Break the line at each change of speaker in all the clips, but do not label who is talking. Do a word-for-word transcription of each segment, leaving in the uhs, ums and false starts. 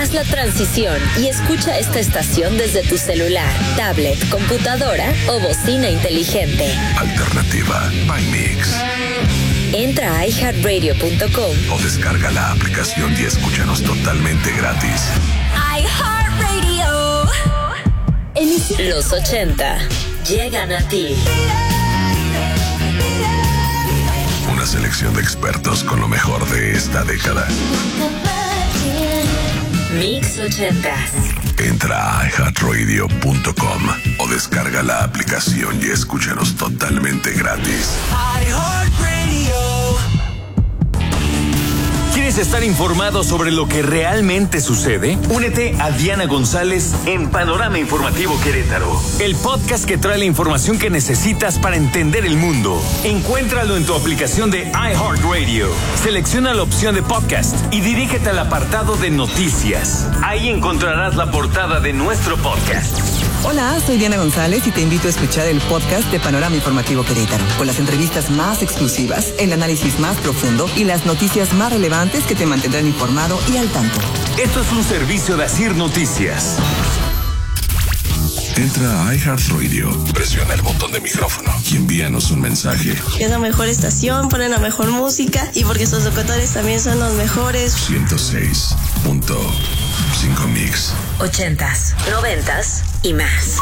Haz la transición y escucha esta estación desde tu celular, tablet, computadora o bocina inteligente.
Alternativa by Mix.
Entra a i heart radio punto com
o descarga la aplicación y escúchanos totalmente gratis.
iHeartRadio. Los ochenta llegan a ti.
Una selección de expertos con lo mejor de esta década.
Mix ochentas.
Entra a i heart radio punto com o descarga la aplicación y escúchanos totalmente gratis.
¿Quieres estar informado sobre lo que realmente sucede? Únete a Diana González en Panorama Informativo Querétaro, el podcast que trae la información que necesitas para entender el mundo. Encuéntralo en tu aplicación de iHeartRadio. Selecciona la opción de podcast y dirígete al apartado de noticias. Ahí encontrarás la portada de nuestro podcast.
Hola, soy Diana González y te invito a escuchar el podcast de Panorama Informativo Querétaro, con las entrevistas más exclusivas, el análisis más profundo y las noticias más relevantes que te mantendrán informado y al tanto.
Esto es un servicio de Asir Noticias.
Entra a iHeartRadio, presiona el botón de micrófono y envíanos un mensaje.
Es la mejor estación, ponen la mejor música y porque sus locutores también son los mejores.
ciento seis punto cinco Mix.
Ochentas, noventas y más.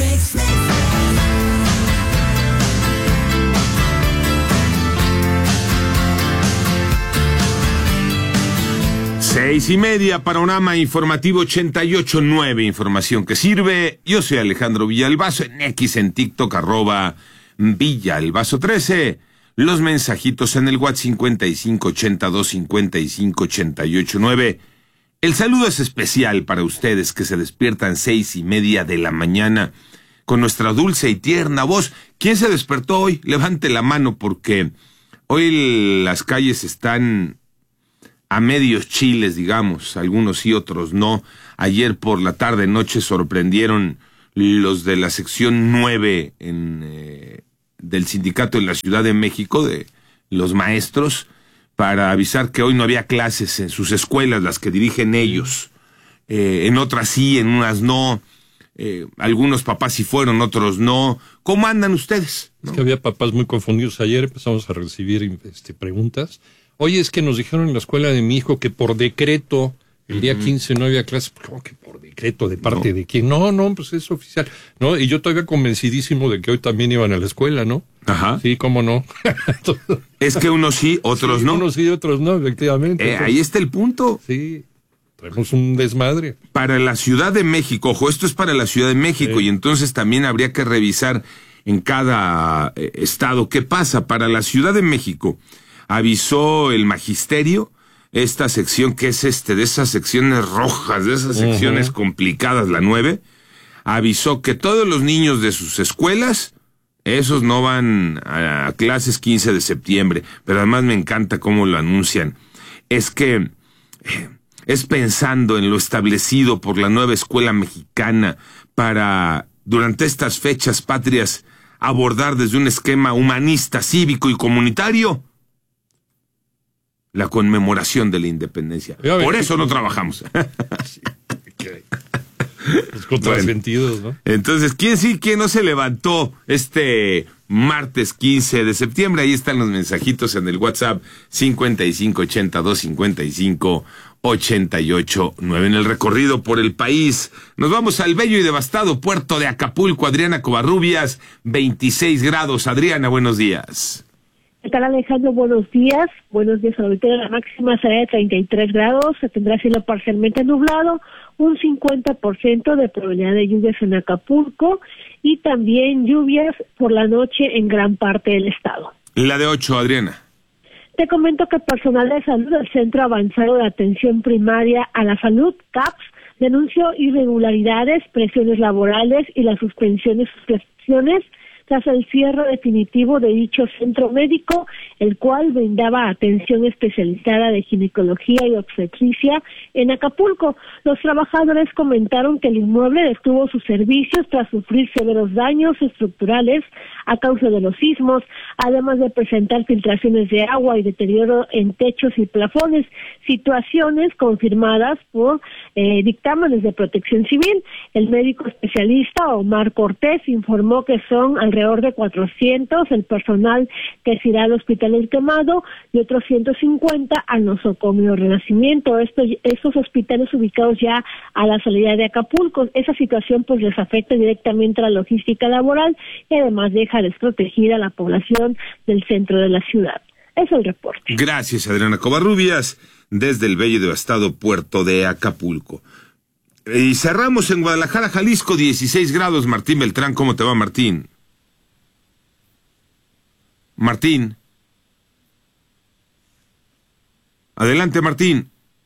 Seis y media, Panorama Informativo ochenta y ocho punto nueve, información que sirve. Yo soy Alejandro Villalbazo, en X, en TikTok, arroba Villalbazo trece. Los mensajitos en el WhatsApp cincuenta y cinco ochenta y dos cincuenta y cinco ochenta y ocho nueve. El saludo es especial para ustedes que se despiertan seis y media de la mañana con nuestra dulce y tierna voz. ¿Quién se despertó hoy? Levante la mano porque hoy las calles están a medios chiles, digamos, algunos sí, otros no. Ayer por la tarde noche sorprendieron los de la sección nueve en, eh, del sindicato en la Ciudad de México, de los maestros, para avisar que hoy no había clases en sus escuelas, las que dirigen ellos. Eh, en otras sí, en unas no. Eh, algunos papás sí fueron, otros no. ¿Cómo andan ustedes? ¿No?
Es que había papás muy confundidos. Ayer empezamos a recibir este, preguntas. Oye, es que nos dijeron en la escuela de mi hijo que por decreto el día quince no había clases. ¿Cómo que por decreto? ¿De parte
No.
de quién? No, no, pues es oficial. No, y yo todavía convencidísimo de que hoy también iban a la escuela, ¿no?
Ajá.
Sí, cómo no.
Es que unos sí, otros
Sí,
no.
Unos sí, otros no, efectivamente.
Eh, ahí está el punto.
Sí, traemos un desmadre.
Para la Ciudad de México, ojo, esto es para la Ciudad de México,
Sí.
y entonces también habría que revisar en cada eh, estado qué pasa. Para la Ciudad de México, avisó el magisterio, esta sección que es este, de esas secciones rojas, de esas secciones uh-huh. complicadas, la nueve, avisó que todos los niños de sus escuelas, esos no van a, a clases quince de septiembre, pero además me encanta cómo lo anuncian. Es que eh, es pensando en lo establecido por la nueva escuela mexicana para, durante estas fechas patrias, abordar desde un esquema humanista, cívico y comunitario la conmemoración de la independencia. Por eso no trabajamos.
Sí, okay. Los contrasentidos, bueno, ¿no?
Entonces, ¿quién sí, quién no se levantó este martes quince de septiembre? Ahí están los mensajitos en el WhatsApp cincuenta y cinco ochenta y dos cincuenta y cinco ochenta y ocho nueve. En el recorrido por el país, nos vamos al bello y devastado puerto de Acapulco. Adriana Covarrubias, veintiséis grados. Adriana, buenos días.
¿Qué tal, Alejandro? Buenos días. Buenos días, ahorita la máxima será de treinta y tres grados, se tendrá cielo parcialmente nublado, un cincuenta por ciento de probabilidad de lluvias en Acapulco y también lluvias por la noche en gran parte del estado.
La de ocho, Adriana.
Te comento que personal de salud del Centro Avanzado de Atención Primaria a la Salud, C A P S, denunció irregularidades, presiones laborales y la suspensión de sus prestaciones tras el cierre definitivo de dicho centro médico, el cual brindaba atención especializada de ginecología y obstetricia en Acapulco. Los trabajadores comentaron que el inmueble detuvo sus servicios tras sufrir severos daños estructurales a causa de los sismos, además de presentar filtraciones de agua y deterioro en techos y plafones, situaciones confirmadas por eh, dictámenes de Protección Civil. El médico especialista Omar Cortés informó que son alrededor de cuatrocientos el personal que se irá al hospital El Quemado y otros ciento cincuenta al nosocomio Renacimiento. Estos, estos hospitales ubicados ya a la salida de Acapulco. Esa situación pues les afecta directamente a la logística laboral y además deja desprotegida a la población del centro de la ciudad. Es el reporte.
Gracias, Adriana Covarrubias, desde el bello y devastado puerto de Acapulco. Y cerramos en Guadalajara, Jalisco, dieciséis grados. Martín Beltrán, ¿cómo te va, Martín? Martín. Adelante, Martín.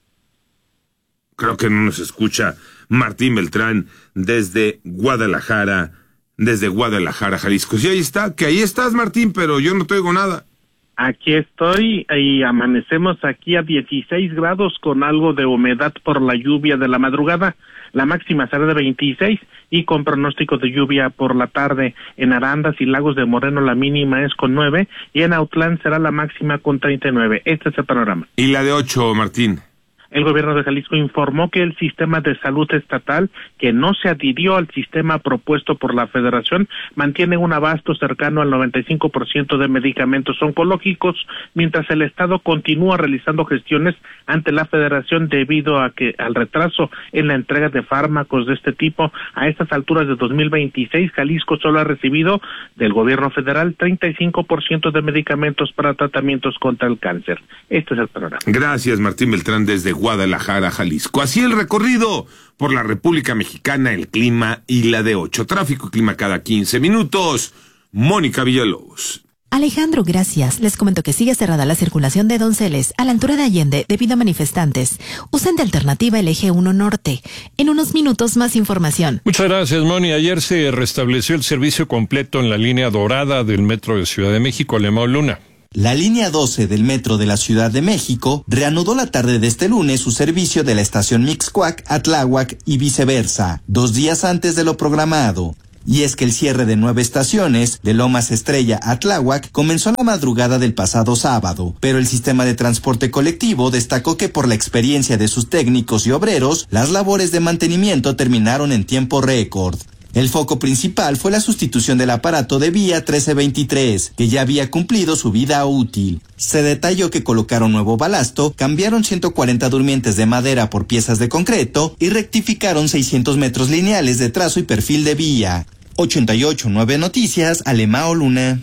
Creo que no nos escucha Martín Beltrán desde Guadalajara, desde Guadalajara, Jalisco. Sí, ahí está, que ahí estás, Martín, pero yo no te oigo nada.
Aquí estoy y amanecemos aquí a dieciséis grados con algo de humedad por la lluvia de la madrugada. La máxima será de veintiséis y con pronóstico de lluvia por la tarde. En Arandas y Lagos de Moreno la mínima es con nueve y en Autlán será la máxima con treinta y nueve. Este es el panorama.
¿Y la de ocho, Martín?
El gobierno de Jalisco informó que el sistema de salud estatal, que no se adhirió al sistema propuesto por la Federación, mantiene un abasto cercano al noventa y cinco por ciento de medicamentos oncológicos, mientras el Estado continúa realizando gestiones ante la Federación debido a que al retraso en la entrega de fármacos de este tipo. A estas alturas de dos mil veintiséis, Jalisco solo ha recibido del gobierno federal treinta y cinco por ciento de medicamentos para tratamientos contra el cáncer. Este es el programa.
Gracias, Martín Beltrán, desde Guadalajara, Jalisco. Así el recorrido por la República Mexicana, el clima y la de ocho. Tráfico y clima cada quince minutos. Mónica Villalobos.
Alejandro, gracias. Les comento que sigue cerrada la circulación de Donceles a la altura de Allende debido a manifestantes. Usen de alternativa el eje uno norte. En unos minutos más información.
Muchas gracias, Moni. Ayer se restableció el servicio completo en la línea dorada del Metro de Ciudad de México, Alemão Luna.
La línea doce del Metro de la Ciudad de México reanudó la tarde de este lunes su servicio de la estación Mixcoac a Tláhuac y viceversa, dos días antes de lo programado. Y es que el cierre de nueve estaciones, de Lomas Estrella a Tláhuac, comenzó la madrugada del pasado sábado, pero el sistema de transporte colectivo destacó que por la experiencia de sus técnicos y obreros, las labores de mantenimiento terminaron en tiempo récord. El foco principal fue la sustitución del aparato de vía trece veintitrés, que ya había cumplido su vida útil. Se detalló que colocaron nuevo balasto, cambiaron ciento cuarenta durmientes de madera por piezas de concreto y rectificaron seiscientos metros lineales de trazo y perfil de vía. ochenta y ocho punto nueve Noticias, Alemão Luna.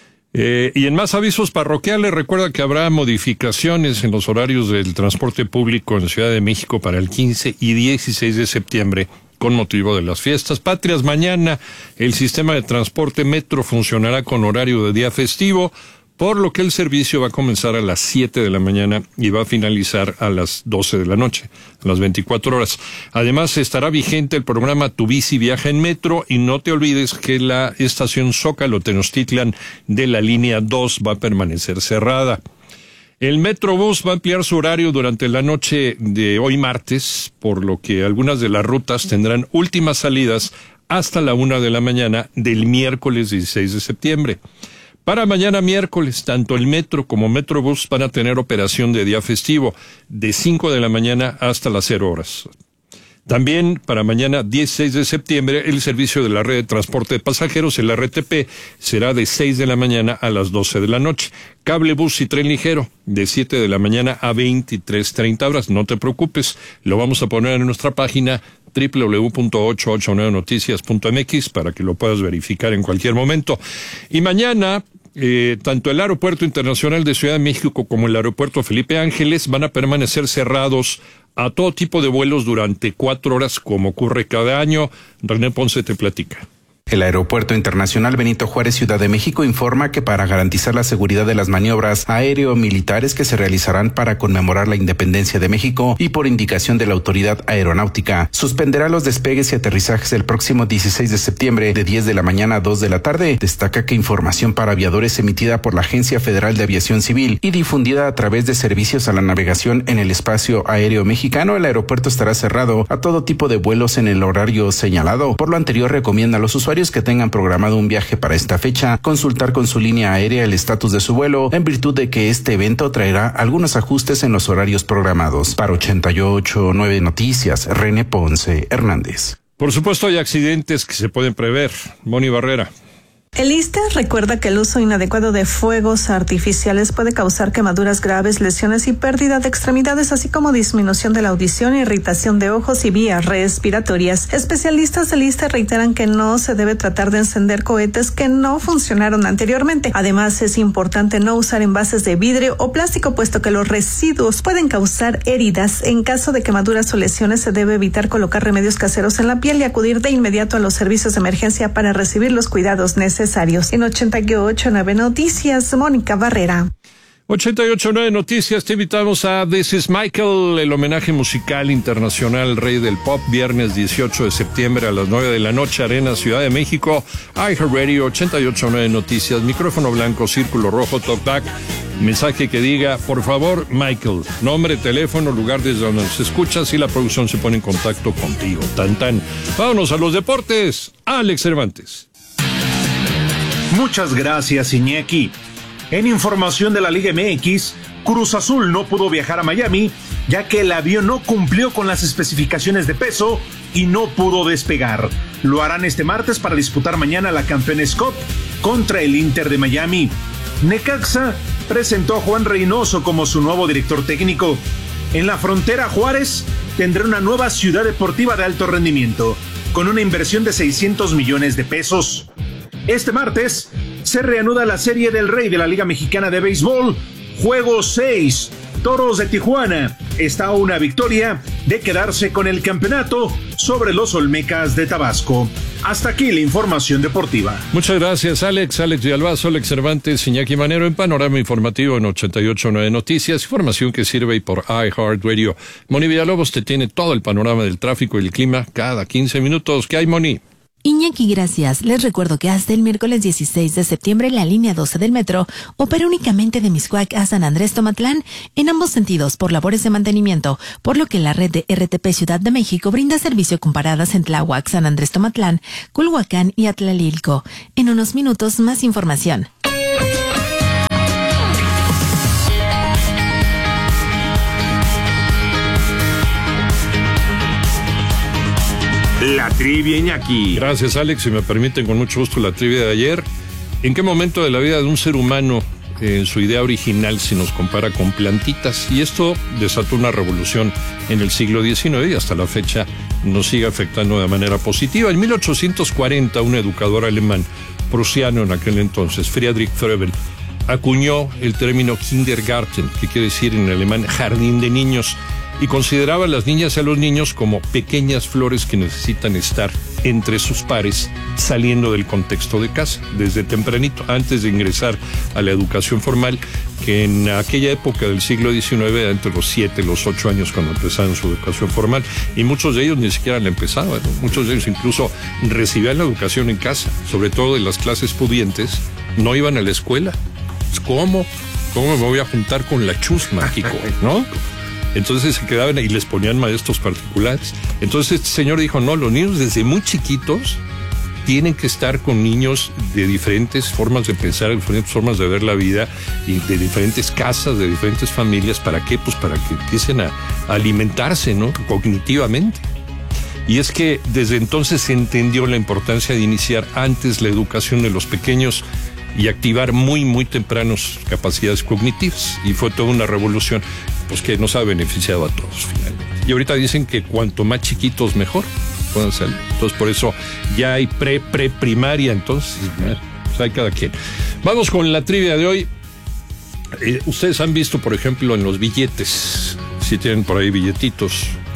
Eh, y en más avisos parroquiales, recuerda que habrá modificaciones en los horarios del transporte público en Ciudad de México para el quince y dieciséis de septiembre. Con motivo de las fiestas patrias. Mañana el sistema de transporte Metro funcionará con horario de día festivo, por lo que el servicio va a comenzar a las siete de la mañana y va a finalizar a las doce de la noche, a las veinticuatro horas. Además, estará vigente el programa Tu Bici Viaja en Metro y no te olvides que la estación Zócalo Tenochtitlan de la línea dos va a permanecer cerrada. El Metrobús va a ampliar su horario durante la noche de hoy martes, por lo que algunas de las rutas tendrán últimas salidas hasta la una de la mañana del miércoles dieciséis de septiembre. Para mañana miércoles, tanto el Metro como Metrobús van a tener operación de día festivo, de cinco de la mañana hasta las cero horas. También para mañana dieciséis de septiembre el servicio de la red de transporte de pasajeros, el R T P, será de seis de la mañana a las doce de la noche. Cable bus y tren ligero de siete de la mañana a veintitrés treinta horas. No te preocupes, lo vamos a poner en nuestra página doble u doble u doble u punto ochocientos ochenta y nueve noticias punto m x para que lo puedas verificar en cualquier momento. Y mañana Eh, tanto el Aeropuerto Internacional de Ciudad de México como el Aeropuerto Felipe Ángeles van a permanecer cerrados a todo tipo de vuelos durante cuatro horas, como ocurre cada año. René Ponce te platica.
El Aeropuerto Internacional Benito Juárez Ciudad de México informa que para garantizar la seguridad de las maniobras aéreo-militares que se realizarán para conmemorar la independencia de México y por indicación de la Autoridad Aeronáutica, suspenderá los despegues y aterrizajes el próximo dieciséis de septiembre de diez de la mañana a dos de la tarde. Destaca que información para aviadores emitida por la Agencia Federal de Aviación Civil y difundida a través de servicios a la navegación en el espacio aéreo mexicano, el aeropuerto estará cerrado a todo tipo de vuelos en el horario señalado. Por lo anterior, recomienda a los usuarios que tengan programado un viaje para esta fecha consultar con su línea aérea el estatus de su vuelo, en virtud de que este evento traerá algunos ajustes en los horarios programados. Para ochenta y ocho punto nueve Noticias, René Ponce Hernández.
Por supuesto, hay accidentes que se pueden prever. Moni Barrera.
El ISSSTE recuerda que el uso inadecuado de fuegos artificiales puede causar quemaduras graves, lesiones y pérdida de extremidades, así como disminución de la audición, irritación de ojos y vías respiratorias. Especialistas del ISSSTE reiteran que no se debe tratar de encender cohetes que no funcionaron anteriormente. Además, es importante no usar envases de vidrio o plástico, puesto que los residuos pueden causar heridas. En caso de quemaduras o lesiones, se debe evitar colocar remedios caseros en la piel y acudir de inmediato a los servicios de emergencia para recibir los cuidados necesarios. En ochenta y ocho punto nueve Noticias, Mónica Barrera.
ochenta y ocho punto nueve Noticias, te invitamos a This is Michael, el homenaje musical internacional al rey del pop, viernes dieciocho de septiembre a las nueve de la noche, Arena, Ciudad de México, iHeartRadio, ochenta y ocho punto nueve Noticias, micrófono blanco, círculo rojo, talkback, mensaje que diga, por favor, Michael, nombre, teléfono, lugar desde donde nos escuchas y la producción se pone en contacto contigo. Tan tan. Vámonos a los deportes. Alex Cervantes.
Muchas gracias, Iñaki. En información de la Liga M X, Cruz Azul no pudo viajar a Miami, ya que el avión no cumplió con las especificaciones de peso y no pudo despegar. Lo harán este martes para disputar mañana la Campeones Cup contra el Inter de Miami. Necaxa presentó a Juan Reynoso como su nuevo director técnico. En la frontera, Juárez tendrá una nueva ciudad deportiva de alto rendimiento, con una inversión de seiscientos millones de pesos. Este martes se reanuda la Serie del Rey de la Liga Mexicana de Béisbol. Juego seis. Toros de Tijuana está a una victoria de quedarse con el campeonato sobre los Olmecas de Tabasco. Hasta aquí la información deportiva.
Muchas gracias, Alex. Alex Villalbazo, Alex Cervantes, Iñaki Manero en Panorama Informativo en ochenta y ocho punto nueve Noticias. Información que sirve por iHeartRadio. Moni Villalobos te tiene todo el panorama del tráfico y el clima cada quince minutos. ¿Qué hay, Moni?
Iñaki, gracias. Les recuerdo que hasta el miércoles dieciséis de septiembre la línea doce del metro opera únicamente de Mixcoac a San Andrés Tomatlán en ambos sentidos por labores de mantenimiento, por lo que la red de R T P Ciudad de México brinda servicio con paradas en Tláhuac, San Andrés Tomatlán, Culhuacán y Atlalilco. En unos minutos más información.
La trivia, Iñaki.
Gracias, Alex. Si me permiten, con mucho gusto, la trivia de ayer. ¿En qué momento de la vida de un ser humano, en su idea original, se nos compara con plantitas? Y esto desató una revolución en el siglo diecinueve y hasta la fecha nos sigue afectando de manera positiva. En mil ochocientos cuarenta, un educador alemán, prusiano en aquel entonces, Friedrich Froebel, acuñó el término Kindergarten, que quiere decir en alemán jardín de niños, y consideraba a las niñas y a los niños como pequeñas flores que necesitan estar entre sus pares, saliendo del contexto de casa, desde tempranito, antes de ingresar a la educación formal, que en aquella época del siglo diecinueve era entre los siete, los ocho años cuando empezaron su educación formal, y muchos de ellos ni siquiera la empezaban, ¿no? Muchos de ellos incluso recibían la educación en casa, sobre todo de las clases pudientes, no iban a la escuela. ¿Cómo? ¿Cómo me voy a juntar con la chusma, Kiko? ¿No? Entonces se quedaban y les ponían maestros particulares. Entonces este señor dijo, no, los niños desde muy chiquitos tienen que estar con niños de diferentes formas de pensar, de diferentes formas de ver la vida y de diferentes casas, de diferentes familias. ¿Para qué? Pues para que empiecen a, a alimentarse, ¿no? Cognitivamente. Y es que desde entonces se entendió la importancia de iniciar antes la educación de los pequeños y activar muy, muy tempranos capacidades cognitivas. Y fue toda una revolución, pues que nos ha beneficiado a todos finalmente. Y ahorita dicen que cuanto más chiquitos mejor pueden ser. Entonces por eso ya hay pre, pre primaria, entonces pues hay cada quien. Vamos con la trivia de hoy. Eh, ustedes han visto, por ejemplo, en los billetes, si tienen por ahí billetitos,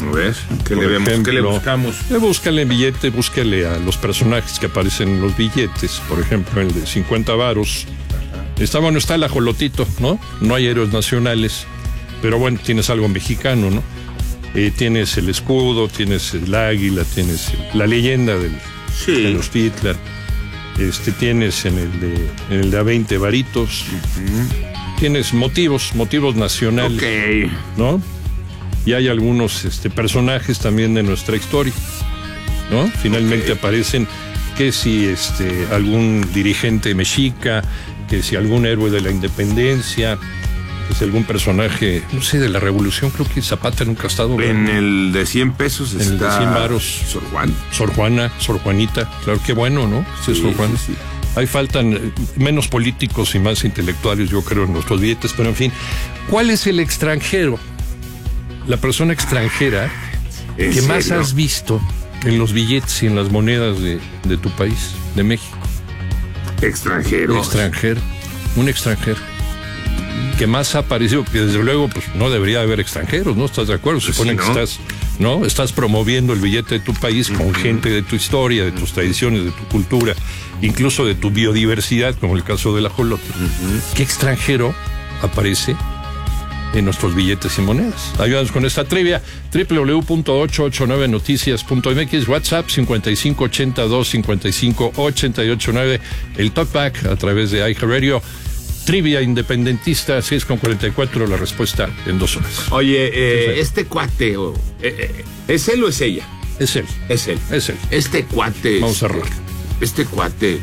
A ver, ¿qué,
Por
le, vemos?
ejemplo,
¿Qué le buscamos?
Eh, búscale en billete, búscale a los personajes que aparecen en los billetes. Por ejemplo, el de cincuenta varos. Está, bueno, está el ajolotito, ¿no? No hay héroes nacionales, pero bueno, tienes algo mexicano, ¿no? Eh, tienes el escudo, tienes el águila, tienes el, la leyenda del,
sí.
de los Titlar. Este, tienes en el de, en el de a veinte varitos. Uh-huh. Tienes motivos, motivos nacionales,
okay.
¿no? Y hay algunos este, personajes también de nuestra historia, ¿no? Finalmente okay. aparecen que si este, algún dirigente mexica, que si algún héroe de la independencia, que si algún personaje, no sé, de la revolución, creo que Zapata nunca ha estado.
En ¿no? el de cien pesos
en
está...
el de cien varos.
Sor Juan.
Sor Juana, Sor Juanita, claro, qué bueno, ¿no? Sí, sí, Sor Juana. Sí, sí. Ahí faltan menos políticos y más intelectuales, yo creo, en nuestros billetes, pero en fin. ¿Cuál es el extranjero? La persona extranjera que
serio?
más has visto en los billetes y en las monedas de, de tu país, de México.
Extranjero.
Extranjero. Un extranjero. Que más ha aparecido, que desde luego, pues no debería haber extranjeros, ¿no? ¿Estás de acuerdo? Se supone pues sí, ¿no? que estás, ¿no? Estás promoviendo el billete de tu país uh-huh. con gente de tu historia, de tus tradiciones, de tu cultura, incluso de tu biodiversidad, como el caso del ajolote. Uh-huh. ¿Qué extranjero aparece en nuestros billetes y monedas? Ayúdanos con esta trivia. doble u doble u doble u punto ochocientos ochenta y nueve noticias punto m x, WhatsApp cincuenta y cinco ochenta y dos cincuenta y cinco ochenta y ocho nueve, el talkback a través de iHeartRadio. Trivia independentista, seis con cuarenta y cuatro, la respuesta en dos horas.
Oye, eh, este cuate, oh, eh, eh, ¿es él o es ella?
Es él.
Es él.
Es él.
Este cuate.
Vamos a arrancar.
Este cuate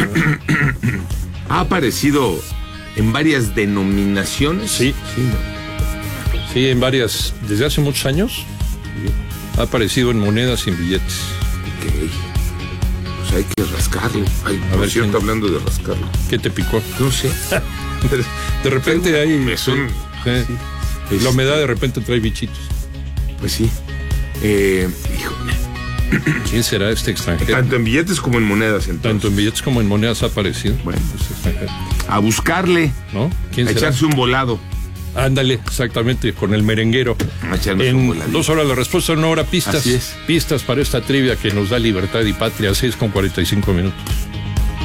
ha aparecido en varias denominaciones.
Sí. Sí, no. Sí, en varias, desde hace muchos años, sí. ha aparecido en monedas y en billetes.
Ok. Pues hay que rascarlo. Ay, a ver, cierto, hablando de rascarlo.
¿Qué te picó?
No sé.
De repente ahí...
Me son...
sí, sí. La humedad de repente trae bichitos.
Pues sí. Eh, híjole.
¿Quién será este extranjero?
Tanto en billetes como en monedas, entonces.
Tanto en billetes como en monedas ha aparecido.
Bueno, pues extranjero. A buscarle.
¿No? ¿Quién
a
será?
Echarse un volado.
Ándale, exactamente, con el merenguero. En dos horas la respuesta, en una hora pistas.
Así es.
Pistas para esta trivia que nos da libertad y patria, seis con cuarenta y cinco minutos.